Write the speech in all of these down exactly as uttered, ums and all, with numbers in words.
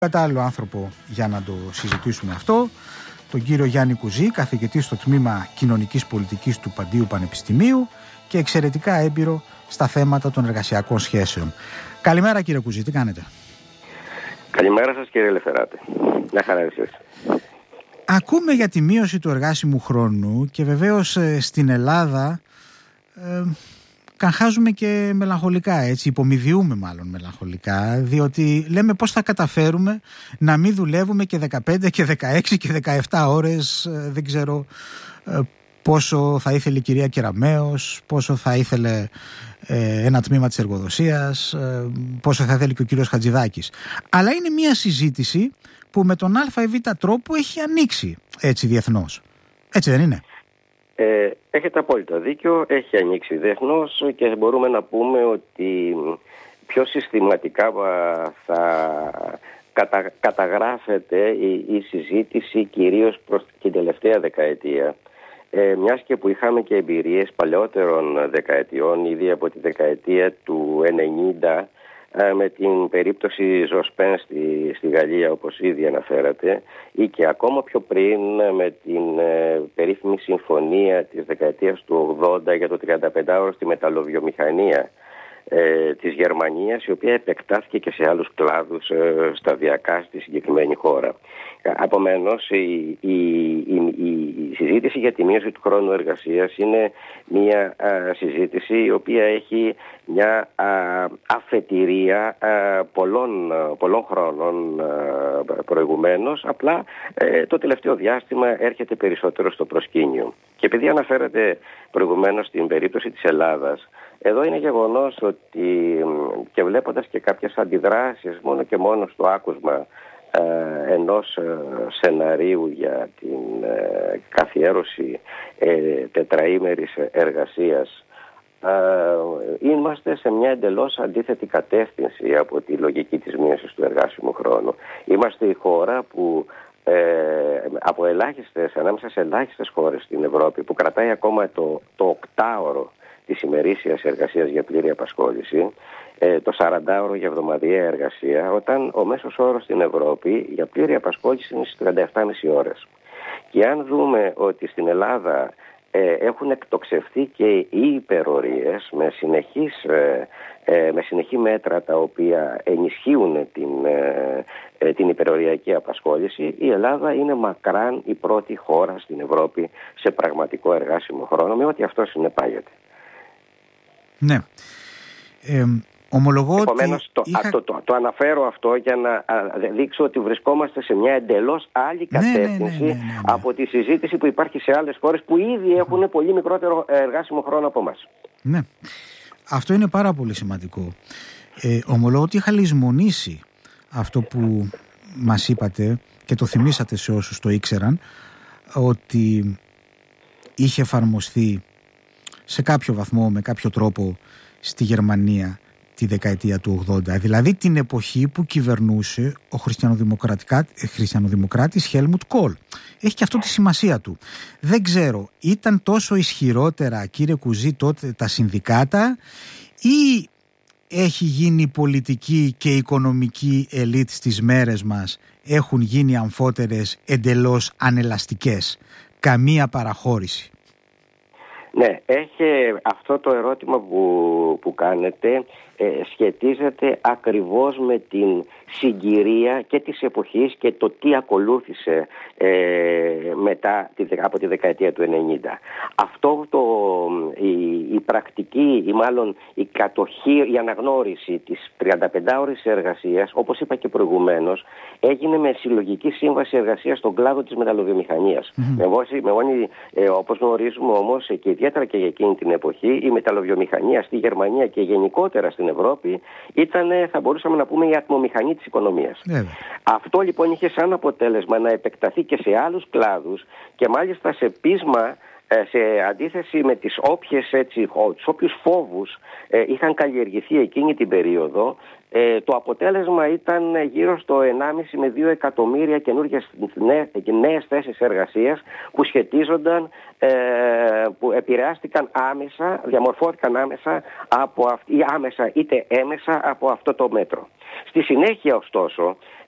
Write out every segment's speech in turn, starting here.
Κατάλληλο άνθρωπο για να το συζητήσουμε αυτό, τον κύριο Γιάννη Κουζή, καθηγητή στο τμήμα Κοινωνικής Πολιτικής του Παντίου Πανεπιστημίου και εξαιρετικά έμπειρο στα θέματα των εργασιακών σχέσεων. Καλημέρα κύριε Κουζή, τι κάνετε? Καλημέρα σας κύριε Ελευθεράτη. Μια χαρά εσείς. Ακούμε για τη μείωση του εργάσιμου χρόνου και βεβαίως ε, στην Ελλάδα ε, καγχάζουμε και μελαγχολικά, έτσι, υπομοιδιούμε μάλλον μελαγχολικά, διότι λέμε πώς θα καταφέρουμε να μην δουλεύουμε και δεκαπέντε και δεκαέξι και δεκαεπτά ώρες, ε, δεν ξέρω ε, πόσο θα ήθελε η κυρία Κεραμέως, πόσο θα ήθελε ε, ένα τμήμα της εργοδοσίας, ε, πόσο θα ήθελε και ο κύριος Χατζηδάκης. Αλλά είναι μια συζήτηση που με τον α ή β τρόπο έχει ανοίξει έτσι διεθνώς. Έτσι δεν είναι? Ε, έχετε απόλυτα δίκιο, έχει ανοίξει διεθνώς και μπορούμε να πούμε ότι πιο συστηματικά θα κατα, καταγράφεται η, η συζήτηση κυρίως προς την τελευταία δεκαετία. Ε, μιας και που είχαμε και εμπειρίες παλαιότερων δεκαετιών, ήδη από τη δεκαετία του ενενήντα, με την περίπτωση Ζοσπέν στη, στη Γαλλία, όπως ήδη αναφέρατε, ή και ακόμα πιο πριν με την ε, περίφημη συμφωνία της δεκαετίας του ογδόντα για το τριανταπεντάωρο στη μεταλλοβιομηχανία ε, της Γερμανίας, η οποία επεκτάθηκε και σε άλλους κλάδους ε, σταδιακά στη συγκεκριμένη χώρα. Επομένως, η, η, η, η συζήτηση για τη μείωση του χρόνου εργασίας είναι μια α, συζήτηση η οποία έχει μια α, αφετηρία α, πολλών, πολλών χρόνων α, προηγουμένως, απλά ε, το τελευταίο διάστημα έρχεται περισσότερο στο προσκήνιο. Και επειδή αναφέρατε προηγουμένως την περίπτωση της Ελλάδας, εδώ είναι γεγονός ότι και βλέποντας και κάποιες αντιδράσεις μόνο και μόνο στο άκουσμα ε, ενός ε, σεναρίου για την ε, καθιέρωση ε, τετραήμερης εργασίας, ε, είμαστε σε μια εντελώς αντίθετη κατεύθυνση από τη λογική της μείωσης του εργάσιμου χρόνου. Είμαστε η χώρα που ε, από ελάχιστες, ανάμεσα σε ελάχιστες χώρες στην Ευρώπη, που κρατάει ακόμα το, το οκτάωρο της ημερήσιας εργασίας για πλήρη απασχόληση, το σαραντάωρο για εβδομαδιαία εργασία, όταν ο μέσος όρος στην Ευρώπη για πλήρη απασχόληση είναι στις τριάντα επτά κόμμα πέντε ώρες. Και αν δούμε ότι στην Ελλάδα ε, έχουν εκτοξευθεί και οι υπερορίες με, συνεχής, ε, ε, με συνεχή μέτρα τα οποία ενισχύουν την, ε, ε, την υπεροριακή απασχόληση, η Ελλάδα είναι μακράν η πρώτη χώρα στην Ευρώπη σε πραγματικό εργάσιμο χρόνο, με ό,τι αυτό συνεπάγεται. Ναι. Ε, ομολογώ Επομένως, ότι το, είχα... το, το, το αναφέρω αυτό για να α, δείξω ότι βρισκόμαστε σε μια εντελώς άλλη κατεύθυνση, ναι, ναι, ναι, ναι, ναι. από τη συζήτηση που υπάρχει σε άλλες χώρες που ήδη έχουν πολύ μικρότερο εργάσιμο χρόνο από εμάς. Ναι, αυτό είναι πάρα πολύ σημαντικό. Ε, ομολογώ ότι είχα λησμονήσει αυτό που μας είπατε και το θυμήσατε σε όσους το ήξεραν, ότι είχε εφαρμοστεί σε κάποιο βαθμό, με κάποιο τρόπο στη Γερμανία τη δεκαετία του ογδόντα, δηλαδή την εποχή που κυβερνούσε ο χριστιανοδημοκράτης Χέλμουτ Κόλ. Έχει και αυτό τη σημασία του. Δεν ξέρω, ήταν τόσο ισχυρότερα, κύριε Κουζή, τότε τα συνδικάτα, ή έχει γίνει η πολιτική και η οικονομική ελίτ στις μέρες μας, έχουν γίνει αμφότερες, εντελώς ανελαστικές, καμία παραχώρηση? Ναι, έχει αυτό το ερώτημα που, που κάνετε ε, σχετίζεται ακριβώς με την συγκυρία και της εποχής και το τι ακολούθησε ε, μετά από τη δεκαετία του ενενήντα. Αυτό το, η, η πρακτική ή μάλλον η κατοχή, η αναγνώριση της τριανταπεντάωρης εργασίας, όπως είπα και προηγουμένως, έγινε με συλλογική σύμβαση εργασίας στον κλάδο της μεταλλοβιομηχανίας. Mm-hmm. Με βάση, με βάση, ε, όπως γνωρίζουμε όμως και ιδιαίτερα και για εκείνη την εποχή, η μεταλλοβιομηχανία στη Γερμανία και γενικότερα στην Ευρώπη ήταν, θα μπορούσαμε να πούμε, η ατμομηχανή της οικονομίας. Yeah. Αυτό λοιπόν είχε σαν αποτέλεσμα να επεκταθεί και σε άλλους κλάδους και μάλιστα σε πείσμα, σε αντίθεση με τις όποιες, έτσι, τους όποιους φόβους ε, είχαν καλλιεργηθεί εκείνη την περίοδο. Ε, το αποτέλεσμα ήταν γύρω στο ενάμιση με δύο εκατομμύρια καινούργιες νέες θέσεις εργασίας που σχετίζονταν, ε, που επηρεάστηκαν άμεσα, διαμορφώθηκαν άμεσα, από αυ- ή άμεσα είτε έμεσα από αυτό το μέτρο. Στη συνέχεια ωστόσο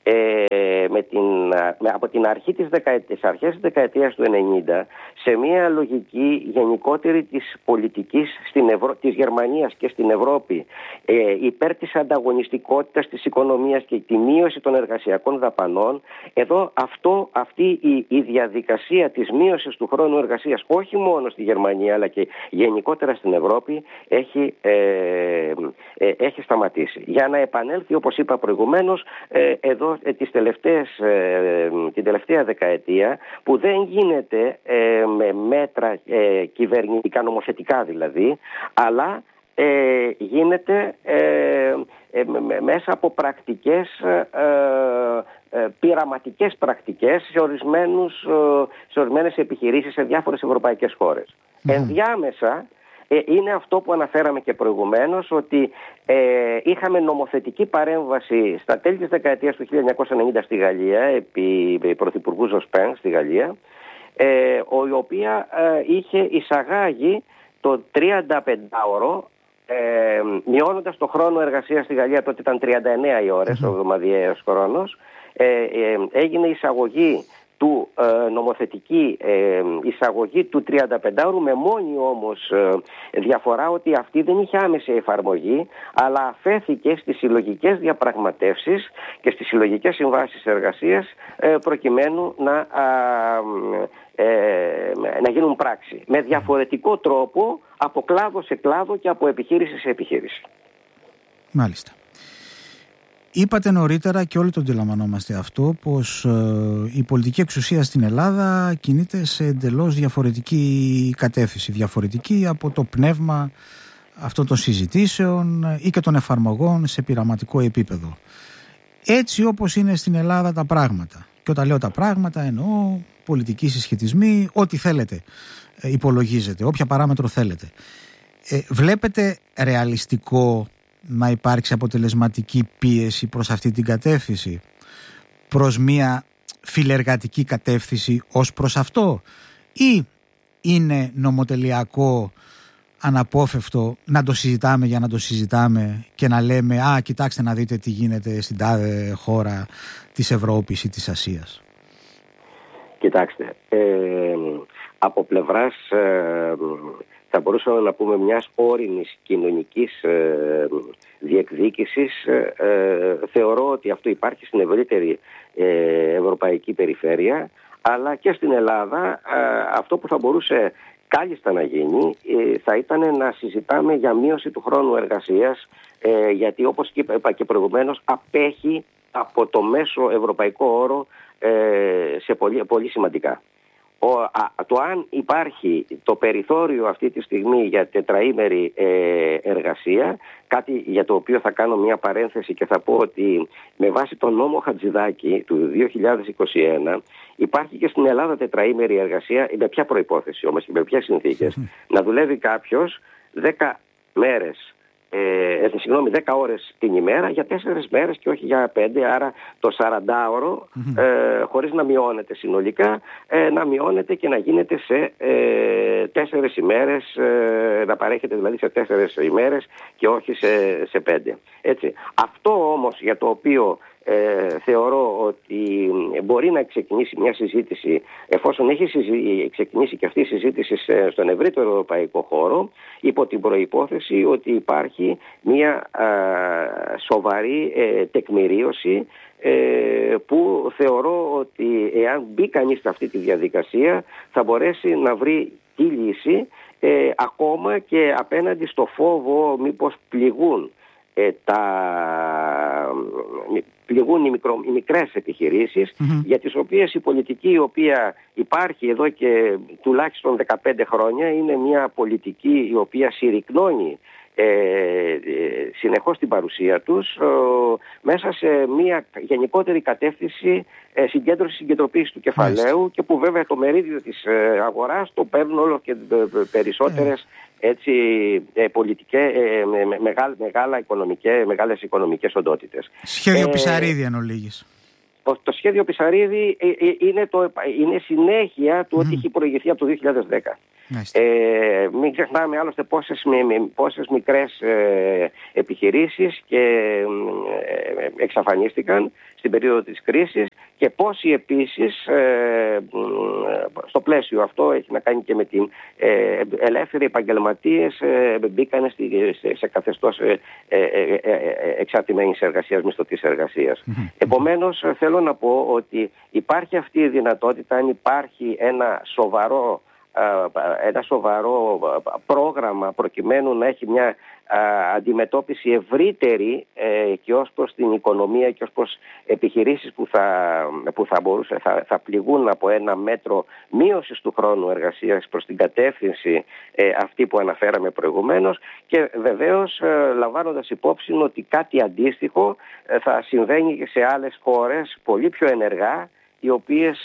ε, με την, με, από την αρχή της, δεκα, της αρχές της δεκαετίας του ενενήντα σε μια λογική γενικότερη της πολιτικής στην Ευρω... της Γερμανίας και στην Ευρώπη ε, υπέρ της ανταγωνιστικότητας της οικονομίας και τη μείωση των εργασιακών δαπανών. Εδώ αυτό, αυτή η, η διαδικασία της μείωσης του χρόνου εργασίας όχι μόνο στη Γερμανία αλλά και γενικότερα στην Ευρώπη έχει, ε, ε, έχει σταματήσει. Για να επανέλθει, όπως είπα προηγουμένως, ε, εδώ ε, τις τελευταίες, ε, την τελευταία δεκαετία που δεν γίνεται ε, με μέτρα ε, κυβερνητικά, νομοθετικά δηλαδή, αλλά ε, γίνεται ε, ε, μέσα από πρακτικές, ε, ε, πειραματικές πρακτικές σε, ορισμένους, σε ορισμένες επιχειρήσεις σε διάφορες ευρωπαϊκές χώρες. Mm. Ενδιάμεσα ε, είναι αυτό που αναφέραμε και προηγουμένως, ότι ε, είχαμε νομοθετική παρέμβαση στα τέλη της δεκαετίας του χίλια εννιακόσια ενενήντα στη Γαλλία, επί πρωθυπουργού Ζοσπέν στη Γαλλία, ε, η οποία ε, είχε εισαγάγει το τριανταπεντάωρο, ε, μειώνοντας το χρόνο εργασίας στη Γαλλία, τότε ήταν τριάντα εννέα οι ώρες, ο εβδομαδιαίος χρόνος, ε, ε, έγινε εισαγωγή του ε, νομοθετική ε, εισαγωγή του τριανταπεντάωρου, με μόνη όμως ε, διαφορά ότι αυτή δεν είχε άμεση εφαρμογή, αλλά αφέθηκε στις συλλογικές διαπραγματεύσεις και στις συλλογικές συμβάσεις εργασίας ε, προκειμένου να, α, ε, να γίνουν πράξη με διαφορετικό τρόπο από κλάδο σε κλάδο και από επιχείρηση σε επιχείρηση. Μάλιστα. Είπατε νωρίτερα, και όλοι το αντιλαμβανόμαστε αυτό, πως ε, η πολιτική εξουσία στην Ελλάδα κινείται σε εντελώς διαφορετική κατεύθυνση, διαφορετική από το πνεύμα αυτών των συζητήσεων ή και των εφαρμογών σε πειραματικό επίπεδο. Έτσι όπως είναι στην Ελλάδα τα πράγματα, και όταν λέω τα πράγματα εννοώ πολιτικοί συσχετισμοί, ό,τι θέλετε ε, υπολογίζετε, όποια παράμετρο θέλετε. Ε, βλέπετε ρεαλιστικό να υπάρξει αποτελεσματική πίεση προς αυτή την κατεύθυνση, προς μια φιλεργατική κατεύθυνση ως προς αυτό, ή είναι νομοτελειακό, αναπόφευκτο να το συζητάμε για να το συζητάμε και να λέμε «Α, κοιτάξτε να δείτε τι γίνεται στην τάδε χώρα της Ευρώπης ή της Ασίας»? Κοιτάξτε, ε, από πλευράς ε, θα μπορούσαμε να πούμε μιας όριμης κοινωνικής ε, διεκδίκησης, ε, ε, θεωρώ ότι αυτό υπάρχει στην ευρύτερη ε, ευρωπαϊκή περιφέρεια, αλλά και στην Ελλάδα. Ε, αυτό που θα μπορούσε κάλλιστα να γίνει ε, θα ήταν να συζητάμε για μείωση του χρόνου εργασίας, ε, γιατί όπως είπα και προηγουμένως απέχει από το μέσο ευρωπαϊκό όρο ε, σε πολύ, πολύ σημαντικά. Ο, α, το αν υπάρχει το περιθώριο αυτή τη στιγμή για τετραήμερη ε, εργασία, κάτι για το οποίο θα κάνω μια παρένθεση και θα πω ότι με βάση τον νόμο Χατζηδάκη του δύο χιλιάδες είκοσι ένα υπάρχει και στην Ελλάδα τετραήμερη εργασία. Με ποια προϋπόθεση όμως και με ποιες συνθήκες? Mm. Να δουλεύει κάποιος δέκα μέρες Ε, συγγνώμη, δέκα ώρες την ημέρα για τέσσερις μέρες και όχι για πέντε, άρα το σαραντάωρο mm-hmm. ε, χωρίς να μειώνεται συνολικά, ε, να μειώνεται και να γίνεται σε ε, τέσσερις ημέρες, ε, να παρέχεται δηλαδή σε τέσσερις ημέρες και όχι σε, σε πέντε. Έτσι. Αυτό όμως για το οποίο Ε, θεωρώ ότι μπορεί να ξεκινήσει μια συζήτηση, εφόσον έχει συζη... ξεκινήσει και αυτή η συζήτηση στον ευρύτερο ευρωπαϊκό χώρο, υπό την προϋπόθεση ότι υπάρχει μια α, σοβαρή ε, τεκμηρίωση, ε, που θεωρώ ότι εάν μπει κανείς σε αυτή τη διαδικασία θα μπορέσει να βρει τη λύση, ε, ακόμα και απέναντι στο φόβο μήπως πληγούν Ε, τα πληγούν οι, μικρο, οι μικρές επιχειρήσεις, mm-hmm. για τις οποίες η πολιτική η οποία υπάρχει εδώ και τουλάχιστον δεκαπέντε χρόνια είναι μια πολιτική η οποία συρρυκνώνει ε, ε, συνεχώς την παρουσία τους ε, μέσα σε μια γενικότερη κατεύθυνση ε, συγκέντρωσης συγκεντροποίησης του κεφαλαίου, mm-hmm. και που βέβαια το μερίδιο της ε, αγοράς το παίρνουν όλο και περισσότερες mm-hmm. έτσι, ε, πολιτικές, ε, με, μεγάλα, μεγάλα οικονομικές, μεγάλες οικονομικές οντότητες. Σχέδιο ε, Πισαρίδη εν ολίγης. Το, το σχέδιο Πισαρίδη ε, ε, είναι, το, είναι συνέχεια του mm. ότι έχει προηγηθεί από το δύο χιλιάδες δέκα. Ε, μην ξεχνάμε άλλωστε πόσες, πόσες μικρές ε, επιχειρήσεις και ε, εξαφανίστηκαν στην περίοδο της κρίσης και πόσοι επίσης ε, στο πλαίσιο αυτό έχει να κάνει και με την ε, ελεύθεροι επαγγελματίες ε, μπήκαν στη, σε, σε καθεστώς ε, ε, ε, ε, εξαρτημένης εργασίας, μισθωτής εργασίας. Mm-hmm. Επομένως θέλω να πω ότι υπάρχει αυτή η δυνατότητα, αν υπάρχει ένα σοβαρό ένα σοβαρό πρόγραμμα προκειμένου να έχει μια αντιμετώπιση ευρύτερη και ως προς την οικονομία και ως προς επιχειρήσεις που θα, που θα, μπορούσε, θα, θα πληγούν από ένα μέτρο μείωσης του χρόνου εργασίας προς την κατεύθυνση αυτή που αναφέραμε προηγουμένως, και βεβαίως λαμβάνοντας υπόψη ότι κάτι αντίστοιχο θα συμβαίνει και σε άλλες χώρες πολύ πιο ενεργά, οι οποίες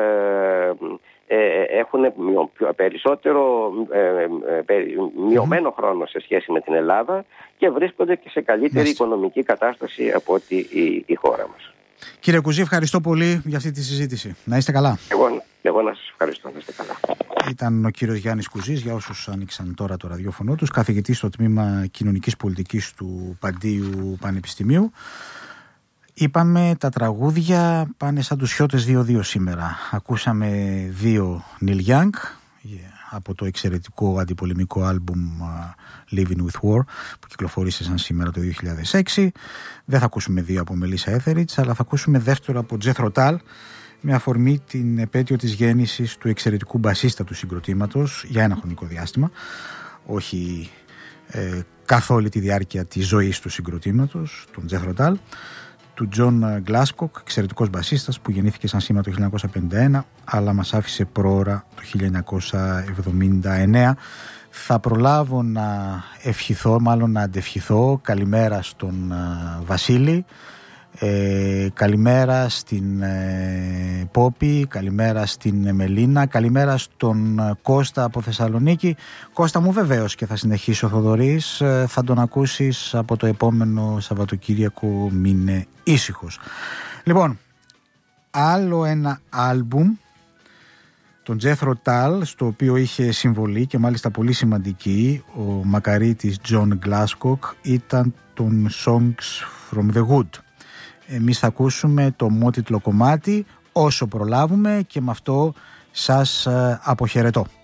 έχουν περισσότερο μειωμένο χρόνο σε σχέση με την Ελλάδα και βρίσκονται και σε καλύτερη yes. οικονομική κατάσταση από ότι η, η χώρα μας. Κύριε Κουζή, ευχαριστώ πολύ για αυτή τη συζήτηση. Να είστε καλά. Εγώ, εγώ να σας ευχαριστώ. Να είστε καλά. Ήταν ο κύριος Γιάννης Κουζής, για όσους άνοιξαν τώρα το ραδιόφωνο τους, καθηγητής στο τμήμα Κοινωνικής Πολιτικής του Παντίου Πανεπιστημίου. Είπαμε τα τραγούδια πάνε σαν τους Χιώτες δύο δύο σήμερα. Ακούσαμε δύο Neil Young από το εξαιρετικό αντιπολεμικό άλμπουμ Living with War που κυκλοφορήσε σαν σήμερα το δύο χιλιάδες έξι. Δεν θα ακούσουμε δύο από Μελίσσα Έθεριτς, αλλά θα ακούσουμε δεύτερο από Jethro Tull, με αφορμή την επέτειο της γέννησης του εξαιρετικού μπασίστα του συγκροτήματος για ένα χρονικό διάστημα, όχι ε, καθ' όλη τη διάρκεια της ζωής του συγκροτήματος, τον Jethro Tull, του John Glasscock, εξαιρετικός μπασίστας που γεννήθηκε σαν σήμερα το χίλια εννιακόσια πενήντα ένα αλλά μας άφησε πρόωρα το χίλια εννιακόσια εβδομήντα εννέα. Θα προλάβω να ευχηθώ, μάλλον να αντευχηθώ. Καλημέρα στον uh, Βασίλη, ε, καλημέρα στην ε, Πόπη, καλημέρα στην Μελίνα, καλημέρα στον ε, Κώστα από Θεσσαλονίκη. Κώστα μου, βεβαίως και θα συνεχίσει ο Θοδωρής, ε, θα τον ακούσεις από το επόμενο Σαββατοκύριακο, μείνε ήσυχος. Λοιπόν, άλλο ένα άλμπουμ, τον Jethro Tull, στο οποίο είχε συμβολή και μάλιστα πολύ σημαντική ο μακαρίτης John Glasscock, ήταν τον Songs from the Wood. Εμείς θα ακούσουμε το μότιτλο κομμάτι όσο προλάβουμε και με αυτό σας αποχαιρετώ.